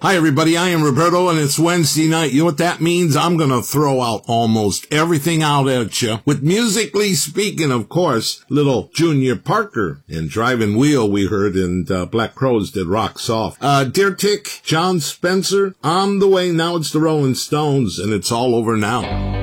Hi, everybody. I am Roberto, and it's Wednesday night. You know what that means? I'm going to throw out almost everything out at you. With Musically Speaking, of course, little Junior Parker and Driving Wheel we heard, and Black Crowes did Rock Soft. Dear Tick, John Spencer, On the Way. Now it's the Rolling Stones, and it's all over now.